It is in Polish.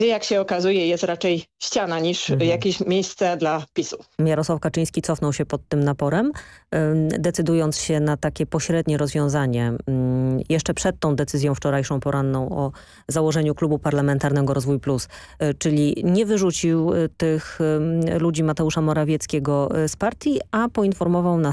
Jak się okazuje, jest raczej ściana niż jakieś miejsce dla PiS-u. Jarosław Kaczyński cofnął się pod tym naporem, decydując się na takie pośrednie rozwiązanie jeszcze przed tą decyzją wczorajszą poranną o założeniu Klubu Parlamentarnego Rozwój Plus, czyli nie wyrzucił tych ludzi Mateusza Morawieckiego z partii, a poinformował nas